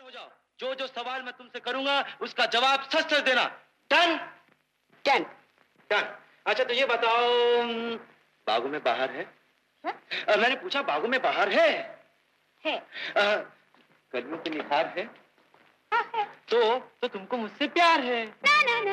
हो जाओ। जो जो सवाल मैं तुमसे करूंगा उसका जवाब सच सच देना। डन? डन। डन। अच्छा तो ये बताओ, बागों में बाहर है? मैंने पूछा बागों में बाहर है? है। कलियों के निखार है? हाँ है। तो तुमको मुझसे प्यार है? ना ना ना।